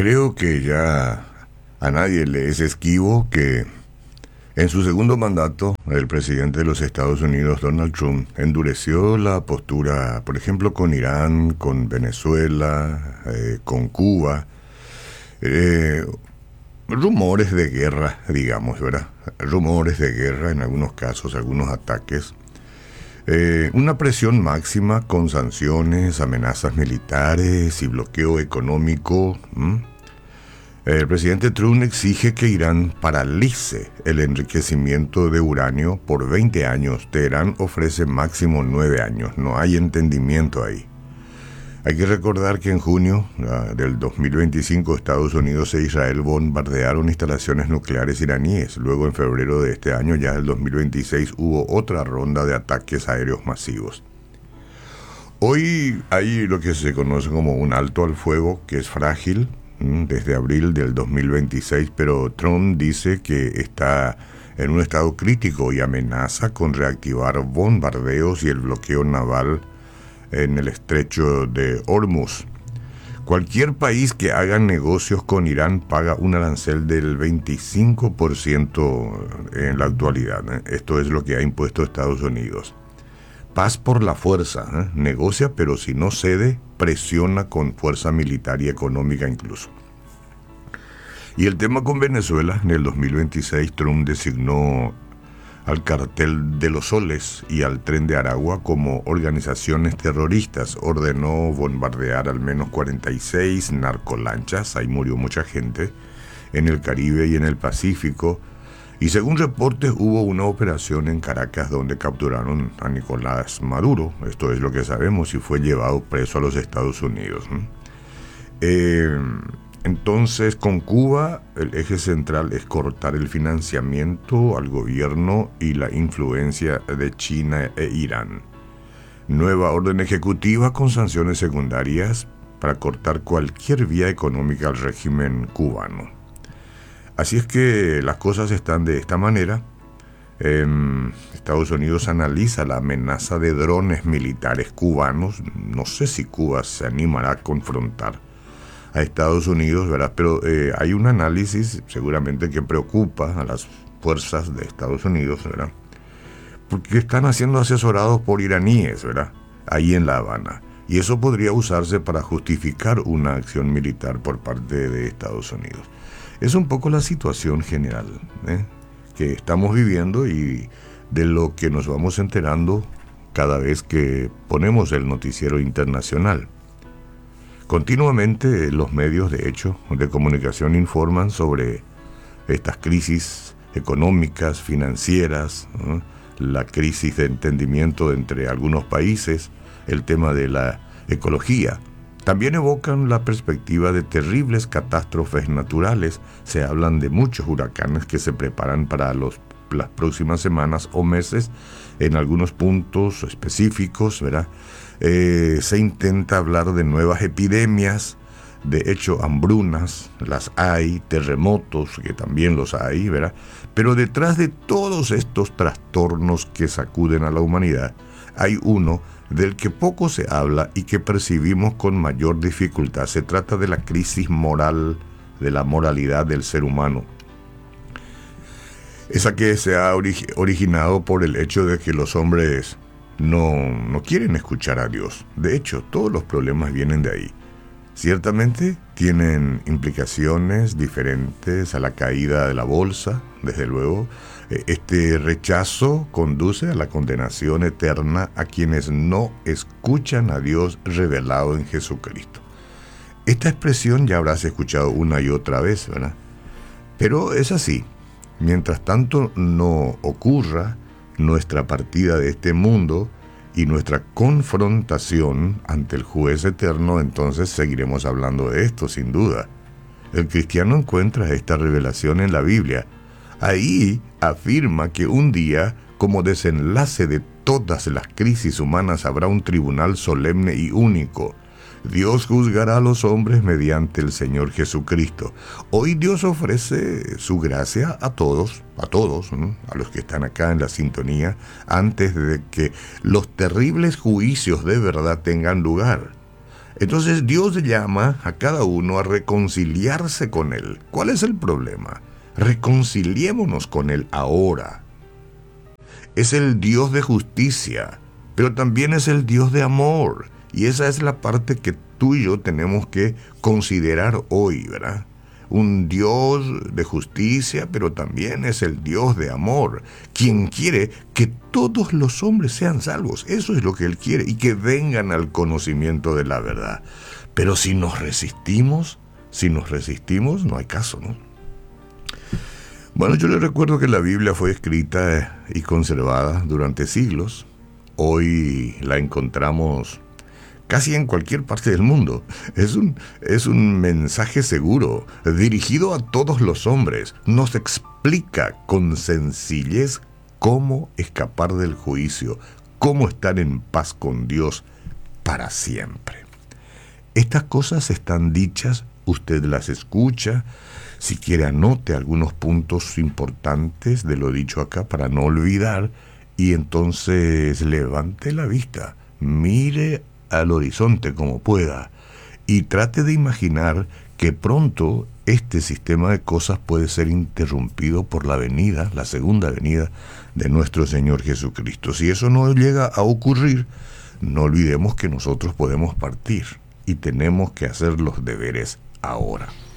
Creo que ya a nadie le es esquivo que en su segundo mandato el presidente de los Estados Unidos, Donald Trump, endureció la postura, por ejemplo, con Irán, con Venezuela, con Cuba. Eh, Rumores de guerra, digamos, ¿verdad? Rumores de guerra en algunos casos, algunos ataques. Una presión máxima con sanciones, amenazas militares y bloqueo económico. El presidente Trump exige que Irán paralice el enriquecimiento de uranio por 20 años. Teherán ofrece máximo 9 años. No hay entendimiento ahí. Hay que recordar que en junio del 2025 Estados Unidos e Israel bombardearon instalaciones nucleares iraníes. Luego en febrero de este año, ya del 2026, hubo otra ronda de ataques aéreos masivos. Hoy hay lo que se conoce como un alto al fuego que es frágil desde abril del 2026, pero Trump dice que está en un estado crítico y amenaza con reactivar bombardeos y el bloqueo naval en el estrecho de Hormuz. Cualquier país que haga negocios con Irán paga un arancel del 25% en la actualidad. Esto es lo que ha impuesto Estados Unidos. Paz por la fuerza. Negocia, pero si no cede, presiona con fuerza militar y económica incluso. Y el tema con Venezuela, en el 2026 Trump designó al Cartel de los Soles y al Tren de Aragua como organizaciones terroristas. Ordenó bombardear al menos 46 narcolanchas, ahí murió mucha gente, en el Caribe y en el Pacífico. Y según reportes hubo una operación en Caracas donde capturaron a Nicolás Maduro, esto es lo que sabemos, y fue llevado preso a los Estados Unidos. Entonces, con Cuba, el eje central es cortar el financiamiento al gobierno y la influencia de China e Irán. Nueva orden ejecutiva con sanciones secundarias para cortar cualquier vía económica al régimen cubano. Así es que las cosas están de esta manera. Estados Unidos analiza la amenaza de drones militares cubanos. No sé si Cuba se animará a confrontar a Estados Unidos, ¿verdad? Pero hay un análisis seguramente que preocupa a las fuerzas de Estados Unidos, ¿verdad? Porque están siendo asesorados por iraníes, ¿verdad? Ahí en La Habana. Y eso podría usarse para justificar una acción militar por parte de Estados Unidos. Es un poco la situación general que estamos viviendo y de lo que nos vamos enterando cada vez que ponemos el noticiero internacional. Continuamente los medios, de hecho, de comunicación informan sobre estas crisis económicas, financieras, la crisis de entendimiento entre algunos países, el tema de la ecología. También evocan la perspectiva de terribles catástrofes naturales. Se hablan de muchos huracanes que se preparan para las próximas semanas o meses en algunos puntos específicos, ¿verdad? Se intenta hablar de nuevas epidemias, de hecho hambrunas, las hay, terremotos, que también los hay, ¿verdad? Pero detrás de todos estos trastornos que sacuden a la humanidad, hay uno del que poco se habla y que percibimos con mayor dificultad. Se trata de la crisis moral, de la moralidad del ser humano. Esa que se ha originado por el hecho de que los hombres no quieren escuchar a Dios. De hecho, todos los problemas vienen de ahí. Ciertamente tienen implicaciones diferentes a la caída de la bolsa, desde luego. Este rechazo conduce a la condenación eterna a quienes no escuchan a Dios revelado en Jesucristo. Esta expresión ya habrás escuchado una y otra vez, ¿verdad? Pero es así. Mientras tanto no ocurra nuestra partida de este mundo y nuestra confrontación ante el juez eterno, entonces seguiremos hablando de esto, sin duda. El cristiano encuentra esta revelación en la Biblia. Ahí afirma que un día, como desenlace de todas las crisis humanas, habrá un tribunal solemne y único. Dios juzgará a los hombres mediante el Señor Jesucristo. Hoy Dios ofrece su gracia a todos, ¿no? A los que están acá en la sintonía, antes de que los terribles juicios de verdad tengan lugar. Entonces Dios llama a cada uno a reconciliarse con Él. ¿Cuál es el problema? Reconciliémonos con Él ahora. Es el Dios de justicia, pero también es el Dios de amor. Y esa es la parte que tú y yo tenemos que considerar hoy, ¿verdad? Un Dios de justicia, pero también es el Dios de amor, quien quiere que todos los hombres sean salvos. Eso es lo que Él quiere, y que vengan al conocimiento de la verdad. Pero si nos resistimos, no hay caso, ¿no? Bueno, yo le recuerdo que la Biblia fue escrita y conservada durante siglos. Hoy la encontramos casi en cualquier parte del mundo. Es un mensaje seguro, dirigido a todos los hombres. Nos explica con sencillez cómo escapar del juicio, cómo estar en paz con Dios para siempre. Estas cosas están dichas, usted las escucha. Si quiere, anote algunos puntos importantes de lo dicho acá para no olvidar, y entonces levante la vista, mire al horizonte como pueda y trate de imaginar que pronto este sistema de cosas puede ser interrumpido por la segunda venida de nuestro Señor Jesucristo. Si eso no llega a ocurrir, no olvidemos que nosotros podemos partir y tenemos que hacer los deberes ahora.